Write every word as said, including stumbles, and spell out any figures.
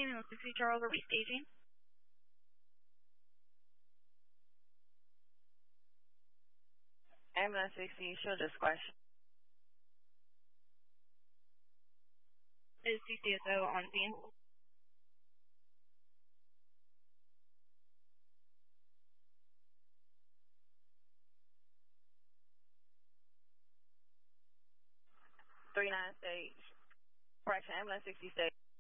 morning, and sixty Charles, are we staging? Ambulance sixty, show discretion. Is C C S O on scene? three nine stage. Correction, ambulance sixty stage.